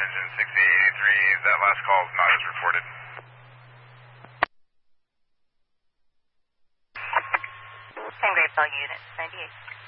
engine 6883. That last call is not as reported. San Gabriel Unit 98.